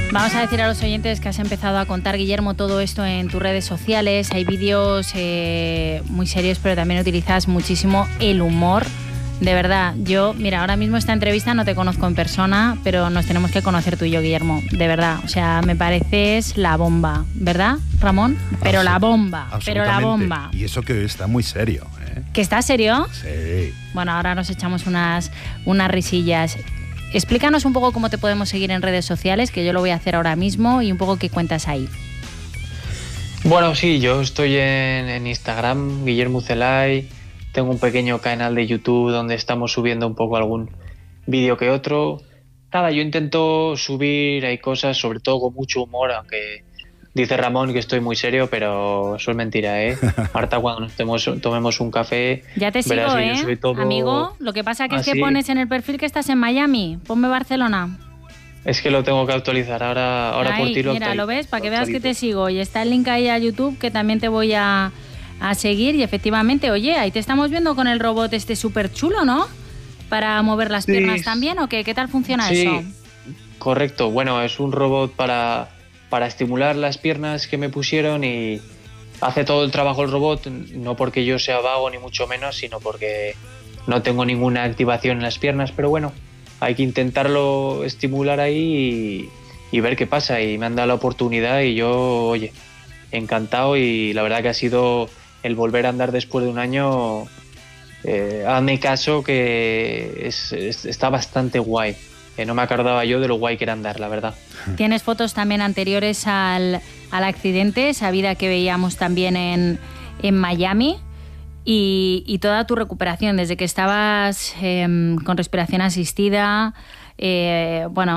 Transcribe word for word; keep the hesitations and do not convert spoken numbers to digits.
Vamos a decir a los oyentes que has empezado a contar, Guillermo, todo esto en tus redes sociales. Hay vídeos eh, muy serios, pero también utilizas muchísimo el humor. De verdad, yo, mira, ahora mismo esta entrevista no te conozco en persona, pero nos tenemos que conocer tú y yo, Guillermo. De verdad, o sea, me pareces la bomba, ¿verdad, Ramón? Pero la bomba, pero la bomba. Y eso que está muy serio, ¿eh? ¿Que está serio? Sí. Bueno, ahora nos echamos unas, unas risillas. Explícanos un poco cómo te podemos seguir en redes sociales, que yo lo voy a hacer ahora mismo, y un poco qué cuentas ahí. Bueno, sí, yo estoy en, en Instagram, Guillermo Celay. Tengo un pequeño canal de YouTube donde estamos subiendo un poco algún vídeo que otro. Nada, yo intento subir, hay cosas, sobre todo con mucho humor, aunque dice Ramón que estoy muy serio, pero eso es mentira, ¿eh? Ahorita cuando nos tomemos, tomemos un café... Ya te sigo, ¿eh? Yo soy todo... Amigo, lo que pasa que es que ¿sí? Pones en el perfil que estás en Miami. Ponme Barcelona. Es que lo tengo que actualizar, ahora, ahora ahí, por ti lo mira, actualizo. ¿lo ves? Para que veas que te sigo. Y está el link ahí a YouTube, que también te voy a... a seguir, y efectivamente, oye, ahí te estamos viendo con el robot este súper chulo, ¿no? Para mover las piernas sí. también, ¿o qué? ¿Qué tal funciona sí, eso? Correcto. Bueno, es un robot para, para estimular las piernas que me pusieron y hace todo el trabajo el robot, no porque yo sea vago ni mucho menos, sino porque no tengo ninguna activación en las piernas, pero bueno, hay que intentarlo estimular ahí y, y ver qué pasa. Y me han dado la oportunidad y yo, oye, encantado, y la verdad que ha sido... el volver a andar después de un año, eh, hazme caso que es, es, está bastante guay. Eh, no me acordaba yo de lo guay que era andar, la verdad. Tienes fotos también anteriores al, al accidente, esa vida que veíamos también en, en Miami, y, y toda tu recuperación, desde que estabas eh, con respiración asistida, eh, bueno,